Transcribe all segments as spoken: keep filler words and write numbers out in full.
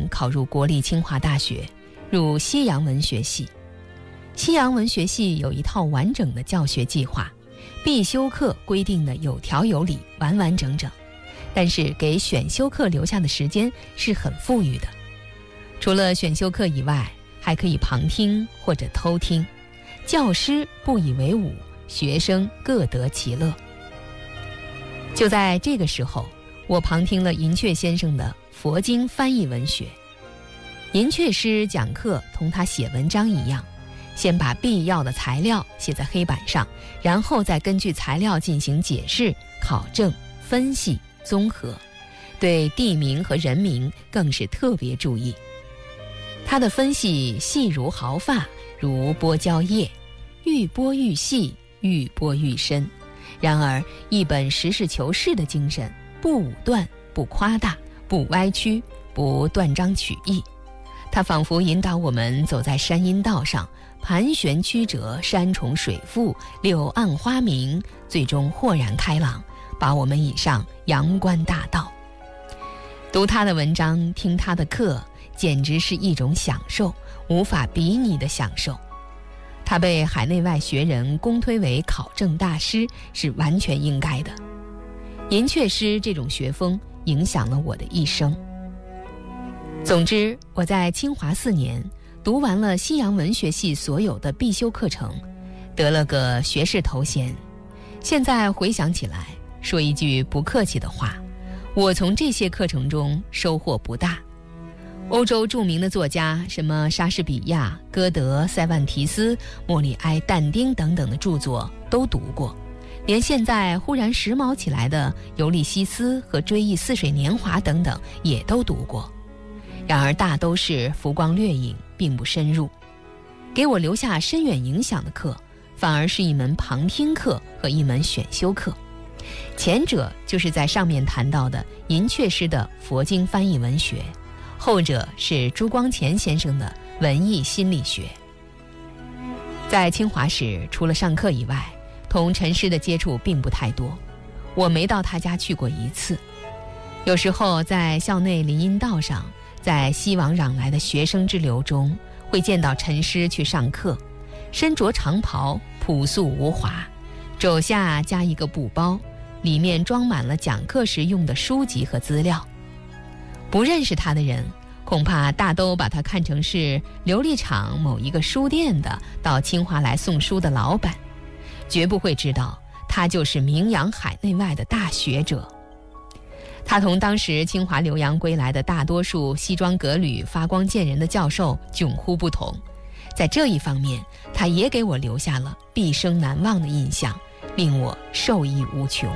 考入国立清华大学，入西洋文学系。西洋文学系有一套完整的教学计划，必修课规定的有条有理，完完整整，但是给选修课留下的时间是很富裕的。除了选修课以外，还可以旁听或者偷听，教师不以为忤，学生各得其乐。就在这个时候，我旁听了银雀先生的佛经翻译文学。银雀师讲课同他写文章一样，先把必要的材料写在黑板上，然后再根据材料进行解释、考证、分析、综合，对地名和人名更是特别注意。他的分析细如毫发，如剥胶叶，愈剥愈细，愈剥愈深。然而一本实事求是的精神，不武断，不夸大，不歪曲，不断章取义。他仿佛引导我们走在山阴道上，盘旋曲折，山重水复，柳暗花明，最终豁然开朗，把我们引上阳关大道。读他的文章，听他的课，简直是一种享受，无法比拟的享受。他被海内外学人公推为考证大师，是完全应该的。银雀师这种学风影响了我的一生。总之，我在清华四年读完了西洋文学系所有的必修课程，得了个学士头衔。现在回想起来，说一句不客气的话，我从这些课程中收获不大。欧洲著名的作家，什么莎士比亚、歌德、塞万提斯、莫里埃、但丁等等的著作都读过，连现在忽然时髦起来的《尤利西斯》和《追忆似水年华》等等也都读过。然而大都是浮光掠影，并不深入。给我留下深远影响的课，反而是一门旁听课和一门选修课。前者就是在上面谈到的银雀师的佛经翻译文学，后者是朱光潜先生的文艺心理学。在清华时，除了上课以外，同陈师的接触并不太多，我没到他家去过一次。有时候在校内林荫道上，在熙往攘来的学生之流中，会见到陈师去上课，身着长袍，朴素无华，肘下加一个布包，里面装满了讲课时用的书籍和资料。不认识他的人，恐怕大都把他看成是琉璃厂某一个书店的到清华来送书的老板，绝不会知道他就是名扬海内外的大学者。他同当时清华留洋归来的大多数西装革履、发光见人的教授迥乎不同，在这一方面，他也给我留下了毕生难忘的印象，令我受益无穷。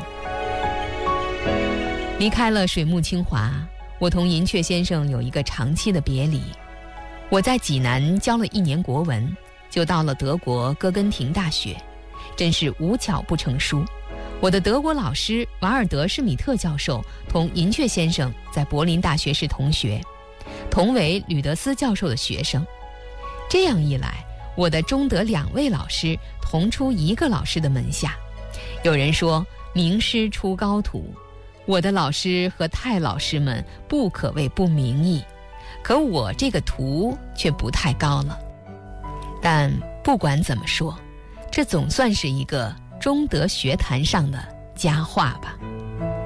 离开了水木清华，我同银雀先生有一个长期的别离。我在济南教了一年国文，就到了德国哥根廷大学，真是无巧不成书。我的德国老师瓦尔德施米特教授同银雀先生在柏林大学是同学，同为吕德斯教授的学生。这样一来，我的中德两位老师同出一个老师的门下。有人说名师出高徒，我的老师和太老师们不可谓不明义，可我这个徒却不太高了。但不管怎么说，这总算是一个中德学坛上的佳话吧。